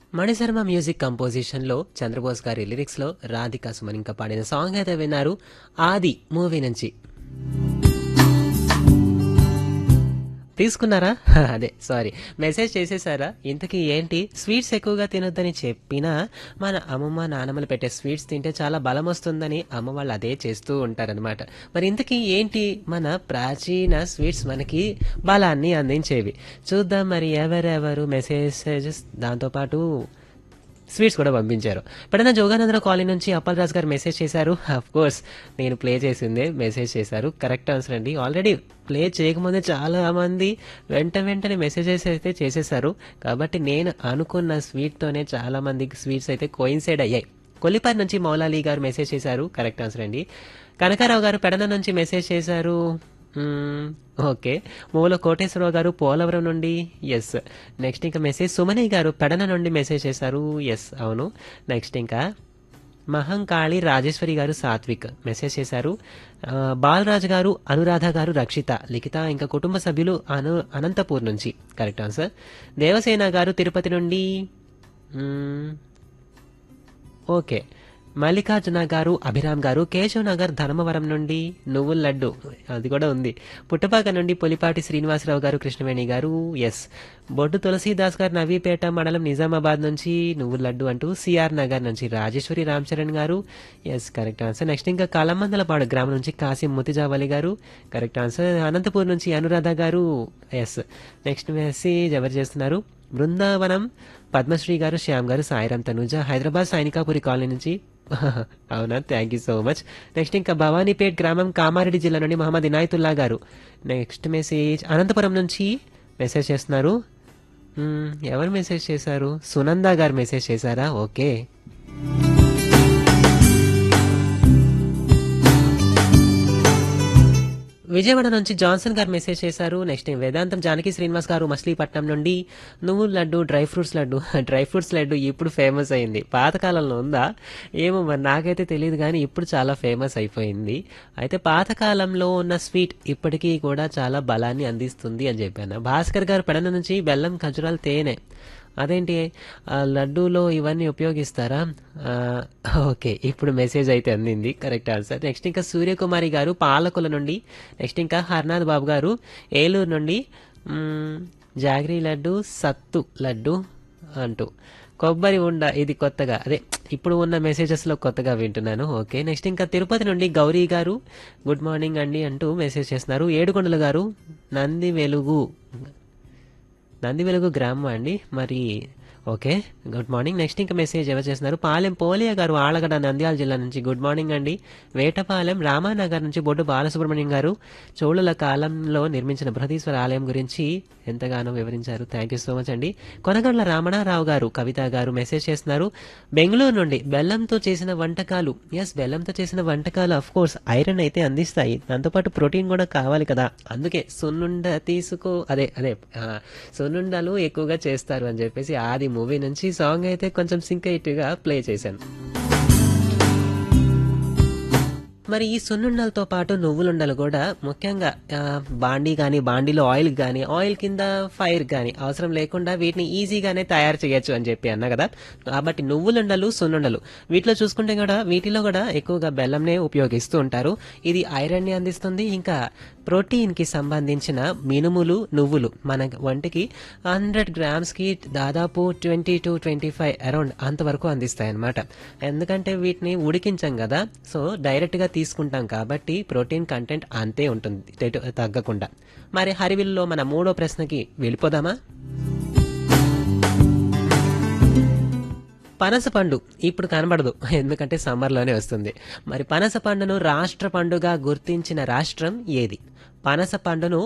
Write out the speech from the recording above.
Mani Sharma music కంపోజిషన్లో Chandrabose గారి లిరిక్స్లో రాధికా సుమన్ ఇంకా పాడిన సాంగ్ అయితే విన్నారు. ఆది మూవీ నుంచి తీసుకున్నారా? అదే సారీ, మెసేజ్ చేసేసారా? ఇంతకీ ఏంటి స్వీట్స్ ఎక్కువగా తినొద్దని చెప్పినా మన అమ్మమ్మ నానమ్మలు పెట్టే స్వీట్స్ తింటే చాలా బలం వస్తుందని అమ్మ వాళ్ళు అదే చేస్తూ ఉంటారనమాట. మరి ఇంతకీ ఏంటి మన ప్రాచీన స్వీట్స్ మనకి బలాన్ని అందించేవి? చూద్దాం మరి ఎవరెవరు మెసేజెస్ దాంతోపాటు స్వీట్స్ కూడా పంపించారు. ఎప్పుడైనా జోగానందరావు కాలనీ నుంచి అప్పల్ రాజు గారు మెసేజ్ చేశారు. అఫ్ కోర్స్ నేను ప్లే చేసిందే మెసేజ్ చేశారు. కరెక్ట్ ఆన్సర్ అండి. ఆల్రెడీ ప్లే చేయకముందే చాలా మంది వెంటనే మెసేజెస్ అయితే చేసేసారు. కాబట్టి నేను అనుకున్న స్వీట్తోనే చాలా మందికి స్వీట్స్ అయితే కోయిన్సైడ్ అయ్యాయి. కొల్లిపారి నుంచి మౌలాలి గారు మెసేజ్ చేశారు. కరెక్ట్ ఆన్సర్ అండి. కనకారావు గారు పెడన నుంచి మెసేజ్ చేశారు. ఓకే. మూల కోటేశ్వరరావు గారు పోలవరం నుండి ఎస్. నెక్స్ట్ ఇంకా మెసేజ్ సుమని గారు పెడన నుండి మెసేజ్ చేశారు. ఎస్ అవును. నెక్స్ట్ ఇంకా మహంకాళి రాజేశ్వరి గారు సాత్విక్ మెసేజ్ చేశారు. బాలరాజు గారు అనురాధ గారు రక్షిత లిఖిత ఇంకా కుటుంబ సభ్యులు అనంతపూర్ నుంచి కరెక్ట్ ఆన్సర్. దేవసేన గారు తిరుపతి నుండి ఓకే. మల్లికార్జున గారు అభిరామ్ గారు కేశవ్ నగర్ ధర్మవరం నుండి నువ్వుల లడ్డు అది కూడా ఉంది. పుట్టపాక నుండి పులిపాటి శ్రీనివాసరావు గారు కృష్ణవేణి గారు ఎస్. బొడ్డు తులసీదాస్ గారు నవీపేట మండలం నిజామాబాద్ నుంచి నువ్వుల లడ్డు అంటూ సిఆర్ నగర్ నుంచి రాజేశ్వరి రామచరణ్ గారు ఎస్ కరెక్ట్ ఆన్సర్. నెక్స్ట్ ఇంకా కలమందలపాడు గ్రామం నుంచి కాసిం ముతిజావలి గారు కరెక్ట్ ఆన్సర్. అనంతపూర్ నుంచి అనురాధ గారు ఎస్. నెక్స్ట్ మెసేజ్ ఎవరు చేస్తున్నారు? బృందావనం పద్మశ్రీ గారు శ్యామ్ గారు సాయిరామ్ తనుజ హైదరాబాద్ సైనికాపురి కాలనీ నుంచి అవునా, thank you so much. Next ఇంకా భవానీపేట్ గ్రామం కామారెడ్డి జిల్లా నుండి మహమ్మద్ ఇనాయతుల్లా గారు. నెక్స్ట్ మెసేజ్ అనంతపురం నుంచి మెసేజ్ చేస్తున్నారు. ఎవరు మెసేజ్ చేశారు? సునంద గారు మెసేజ్ చేశారా? ఓకే. విజయవాడ నుంచి జాన్సన్ గారు మెసేజ్ చేశారు. నెక్స్ట్ వేదాంతం జానకి శ్రీనివాస్ గారు మచిలీపట్నం నుండి నువ్వుల లడ్డు డ్రై ఫ్రూట్స్ లడ్డు ఇప్పుడు ఫేమస్ అయింది. పాతకాలంలో ఉందా ఏమో మరి నాకైతే తెలియదు, కానీ ఇప్పుడు చాలా ఫేమస్ అయిపోయింది. అయితే పాతకాలంలో ఉన్న స్వీట్ ఇప్పటికీ కూడా చాలా బలాన్ని అందిస్తుంది అని చెప్పాను. భాస్కర్ గారు పెడన నుంచి బెల్లం ఖజురాలు తేనె అదేంటి లడ్డూలో ఇవన్నీ ఉపయోగిస్తారా? ఓకే, ఇప్పుడు మెసేజ్ అయితే అందింది. Correct answer. నెక్స్ట్ ఇంకా సూర్యకుమారి గారు పాలకుల నుండి. నెక్స్ట్ ఇంకా హర్నాథ్ బాబు గారు ఏలూరు నుండి జాగరీ లడ్డు సత్తు లడ్డు అంటూ కొబ్బరి ఉండ ఇది కొత్తగా అదే ఇప్పుడు ఉన్న మెసేజెస్లో కొత్తగా వింటున్నాను. ఓకే. నెక్స్ట్ ఇంకా తిరుపతి నుండి గౌరీ గారు గుడ్ మార్నింగ్ అండి అంటూ మెసేజ్ చేస్తున్నారు. ఏడుకొండల గారు నంది వెలుగు గ్రామం అండి మరి. Okay, good morning. నెక్స్ట్ ఇంకా మెసేజ్ ఎవరు చేస్తున్నారు? పాలెం పోలియా గారు ఆలగడ్డ నంద్యాల జిల్లా నుంచి గుడ్ మార్నింగ్ అండి. వేటపాలెం రామానగర్ నుంచి బొడ్డు బాలసుబ్రహ్మణ్యం గారు చోళుల కాలంలో నిర్మించిన బృహదీశ్వర ఆలయం గురించి ఎంతగానో వివరించారు. థ్యాంక్ యూ సో మచ్ అండి. కొనగండ్ల రామణారావు గారు కవిత గారు మెసేజ్ చేస్తున్నారు. బెంగళూరు నుండి బెల్లంతో చేసిన వంటకాలు ఎస్ బెల్లంతో చేసిన వంటకాలు అఫ్ కోర్స్ ఐరన్ అయితే అందిస్తాయి, దాంతోపాటు ప్రోటీన్ కూడా కావాలి కదా, అందుకే సున్నుండలు ఎక్కువగా చేస్తారు అని చెప్పేసి ఆది మూవీ నుంచి సాంగ్ అయితే కొంచెం సింకైట్గా ప్లే చేశాను. మరి ఈ సున్నుండలతో పాటు నువ్వులుండలు కూడా ముఖ్యంగా బాండీలో ఆయిల్ కానీ ఆయిల్ కింద ఫైర్ కానీ అవసరం లేకుండా వీటిని ఈజీగానే తయారు చేయొచ్చు అని చెప్పి అన్నా కదా. కాబట్టి నువ్వులుండలు సున్నుండలు వీటిలో కూడా ఎక్కువగా బెల్లంనే ఉపయోగిస్తూ ఉంటారు. ఇది ఐరన్ని అందిస్తుంది. ఇంకా ప్రోటీన్కి సంబంధించిన మినుములు నువ్వులు మన వంటికి 100 గ్రామ్స్కి దాదాపు 20 to 25 అరౌండ్ అంతవరకు అందిస్తాయి అన్నమాట. ఎందుకంటే వీటిని ఉడికించాం కదా, సో డైరెక్ట్గా తీసుకుంటాం కాబట్టి ప్రోటీన్ కంటెంట్ అంతే ఉంటుంది తగ్గకుండా. మరి హరివిల్లో మన మూడో ప్రశ్నకి వెళ్ళిపోదామా? పనస పండు ఇప్పుడు కనబడదు, ఎందుకంటే సమ్మర్లోనే వస్తుంది. మరి పనస పండును రాష్ట్ర పండుగ గుర్తించిన రాష్ట్రం ఏది? పనస పండును